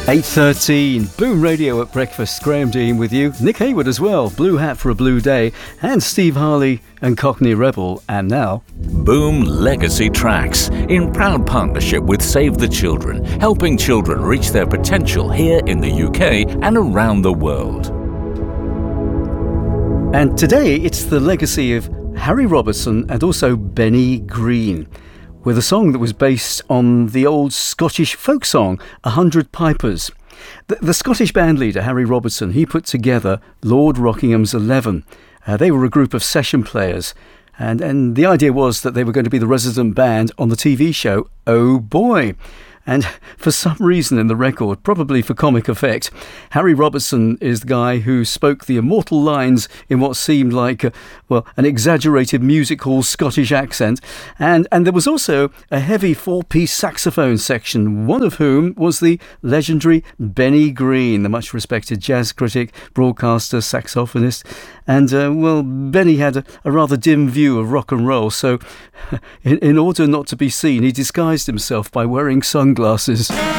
8:13, Boom Radio at breakfast. Graham Dean with you. Nick Hayward as well. Blue Hat for a Blue Day. And Steve Harley and Cockney Rebel. And now, Boom Legacy Tracks, in proud partnership with Save the Children, helping children reach their potential here in the UK and around the world. And today it's the legacy of Harry Robertson and also Benny Green, with a song that was based on the old Scottish folk song, 100 Pipers. The Scottish band leader, Harry Robertson, he put together Lord Rockingham's 11. They were a group of session players, and the idea was that they were going to be the resident band on the TV show Oh Boy. And for some reason in the record, probably for comic effect, Harry Robertson is the guy who spoke the immortal lines in what seemed like, an exaggerated music hall Scottish accent. And there was also a heavy four-piece saxophone section, one of whom was the legendary Benny Green, the much-respected jazz critic, broadcaster, saxophonist. And, Benny had a rather dim view of rock and roll, so in order not to be seen, he disguised himself by wearing sunglasses.